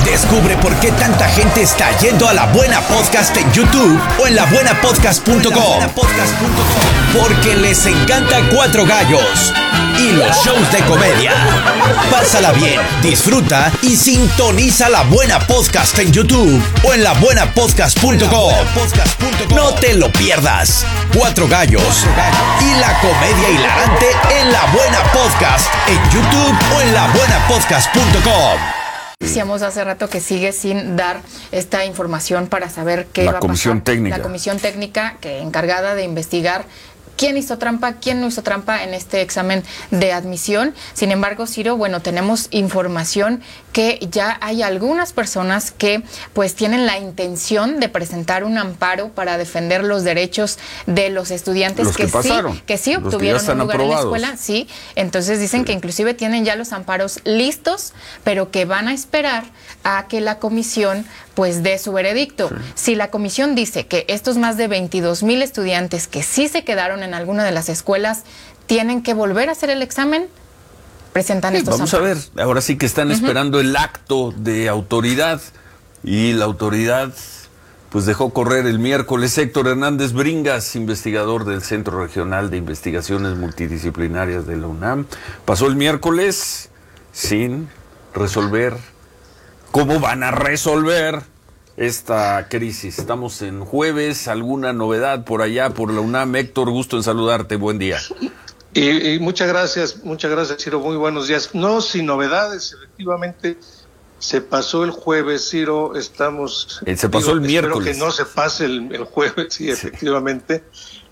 Descubre por qué tanta gente está yendo a La Buena Podcast en YouTube o en labuenapodcast.com. Porque les encanta Cuatro Gallos y los shows de comedia. Pásala bien, disfruta y sintoniza La Buena Podcast en YouTube o en labuenapodcast.com. No te lo pierdas. Cuatro Gallos y la comedia hilarante en La Buena Podcast en YouTube o en labuenapodcast.com. Decíamos hace rato que sigue sin dar esta información para saber qué va a pasar. La comisión técnica que encargada de investigar quién hizo trampa, quién no hizo trampa en este examen de admisión. Sin embargo, Ciro, bueno, tenemos información que ya hay algunas personas que pues tienen la intención de presentar un amparo para defender los derechos de los estudiantes que sí obtuvieron un lugar en la escuela. Sí, entonces dicen que inclusive tienen ya los amparos listos, pero que van a esperar a que la comisión pues dé su veredicto. Sí. Si la comisión dice que estos más de 22,000 estudiantes que sí se quedaron en alguna de las escuelas tienen que volver a hacer el examen, presentan estos amparos. Vamos a ver, ahora sí que están esperando el acto de autoridad y la autoridad pues dejó correr el miércoles. Héctor Hernández Bringas, investigador del Centro Regional de Investigaciones Multidisciplinarias de la UNAM, pasó el miércoles sin resolver. ¿Cómo van a resolver esta crisis? Estamos en jueves, ¿alguna novedad por allá, por la UNAM? Héctor, gusto en saludarte, buen día. Y muchas gracias, Ciro, muy buenos días. No, sin novedades, efectivamente, se pasó el jueves, Ciro, estamos... Se pasó el miércoles. Espero que no se pase el jueves, sí, efectivamente,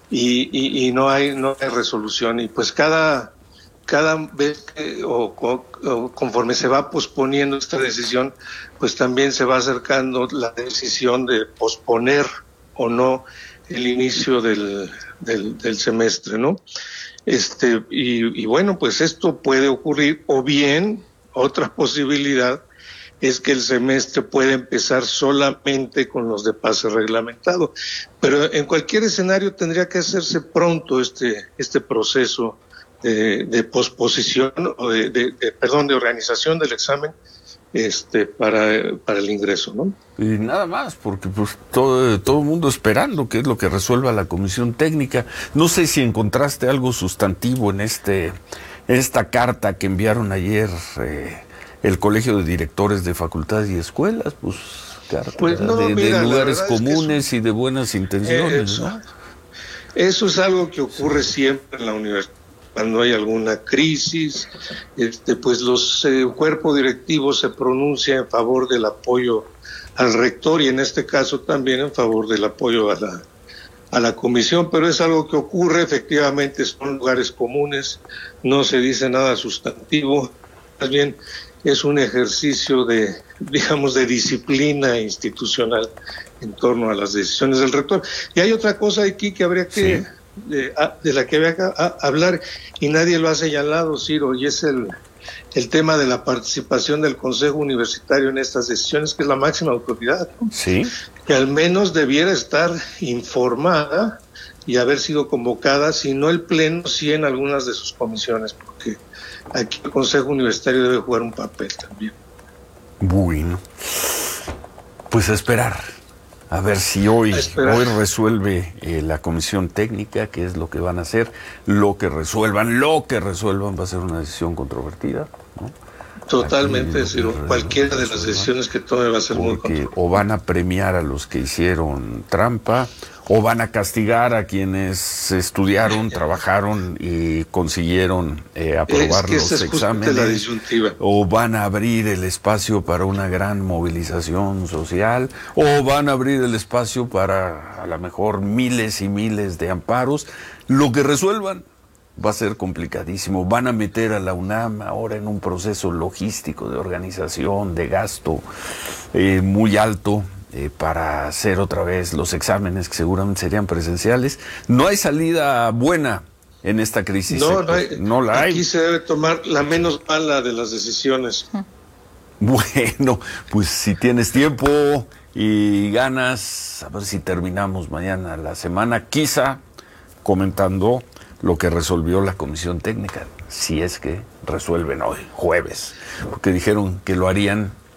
y no hay resolución, y pues cada vez conforme se va posponiendo esta decisión, pues también se va acercando la decisión de posponer o no el inicio del semestre, ¿no? Y bueno, pues esto puede ocurrir, o bien otra posibilidad es que el semestre puede empezar solamente con los de pase reglamentado, pero en cualquier escenario tendría que hacerse pronto este proceso de posposición o de organización del examen para el ingreso, ¿no? Y nada más, porque pues todo el mundo esperando qué es lo que resuelva la comisión técnica. No sé si encontraste algo sustantivo en esta carta que enviaron ayer el Colegio de Directores de Facultades y Escuelas, pues carta de lugares comunes y de buenas intenciones, ¿no? Eso es algo que ocurre siempre en la universidad. Cuando hay alguna crisis, pues los cuerpos directivos se pronuncian en favor del apoyo al rector y en este caso también en favor del apoyo a la comisión, pero es algo que ocurre, efectivamente son lugares comunes, no se dice nada sustantivo, más bien es un ejercicio de disciplina institucional en torno a las decisiones del rector. Y hay otra cosa aquí que habría que... ¿Sí? De la que había que hablar y nadie lo ha señalado, Ciro, y es el tema de la participación del Consejo Universitario en estas decisiones, que es la máxima autoridad, ¿no? Sí. Que al menos debiera estar informada y haber sido convocada, si no el Pleno, sí en algunas de sus comisiones, porque aquí el Consejo Universitario debe jugar un papel también. Bueno, pues a esperar. A ver si hoy resuelve la comisión técnica, qué es lo que van a hacer, lo que resuelvan va a ser una decisión controvertida, ¿no? Totalmente, Ciro. Cualquiera de las decisiones que tome va a ser muy controvertida. O van a premiar a los que hicieron trampa, o van a castigar a quienes estudiaron, trabajaron y consiguieron aprobar los exámenes, o van a abrir el espacio para una gran movilización social, o van a abrir el espacio para a lo mejor miles y miles de amparos. Lo que resuelvan va a ser complicadísimo. Van a meter a la UNAM ahora en un proceso logístico de organización, de gasto muy alto, para hacer otra vez los exámenes que seguramente serían presenciales. No hay salida buena en esta crisis. No la hay. Aquí se debe tomar la menos mala de las decisiones. Bueno, pues si tienes tiempo y ganas, a ver si terminamos mañana la semana, quizá comentando lo que resolvió la comisión técnica, si es que resuelven hoy, jueves, porque dijeron que lo harían